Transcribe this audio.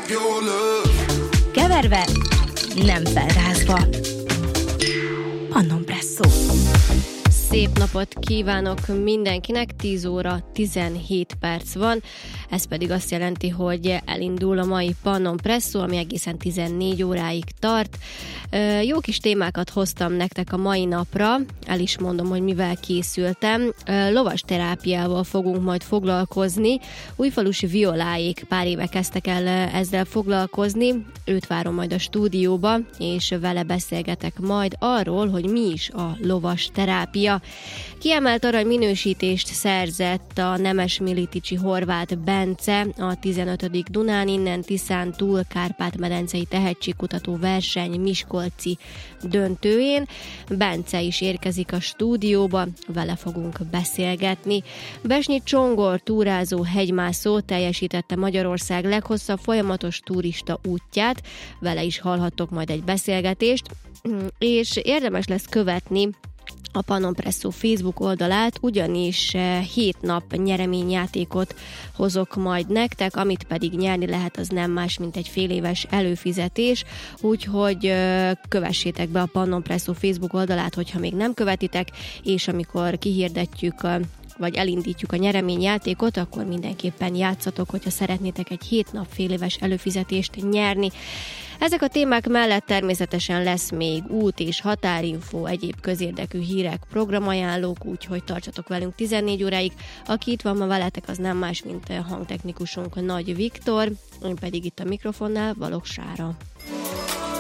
Keverve, nem felrázva. Pannon Presszó. Szép napot kívánok mindenkinek, 10 óra 17 perc van, ez pedig azt jelenti, hogy elindul a mai Pannon Presszó, ami egészen 14 óráig tart. Jó kis témákat hoztam nektek a mai napra, el is mondom, hogy mivel készültem. Lovas terápiával fogunk majd foglalkozni. Újfalusi Violáék pár éve kezdtek el ezzel foglalkozni, őt várom majd a stúdióba, és vele beszélgetek majd arról, hogy mi is a lovas terápia. Kiemelt arany minősítést szerzett a Nemes Militicsi Horváth Bence a 15. Dunán innen Tiszán túl Kárpát-medencei tehetségkutató verseny miskolci döntőjén. Bence is érkezik a stúdióba, vele fogunk beszélgetni. Besnyi Csongor túrázó hegymászó teljesítette Magyarország leghosszabb folyamatos turista útját, vele is hallhattok majd egy beszélgetést, és érdemes lesz követni a Pannon Presszó Facebook oldalát, ugyanis 7 nap nyereményjátékot hozok majd nektek, amit pedig nyerni lehet, az nem más, mint egy fél éves előfizetés, úgyhogy kövessétek be a Pannon Presszó Facebook oldalát, hogyha még nem követitek, és amikor kihirdetjük vagy elindítjuk a nyereményjátékot, akkor mindenképpen játszatok, hogyha szeretnétek egy 7 nap fél éves előfizetést nyerni. Ezek a témák mellett természetesen lesz még út- és határinfó, egyéb közérdekű hírek, programajánlók, úgyhogy tartsatok velünk 14 óráig. Aki itt van ma veletek, az nem más, mint hangtechnikusunk Nagy Viktor, én pedig itt a mikrofonnál Balogh Sára.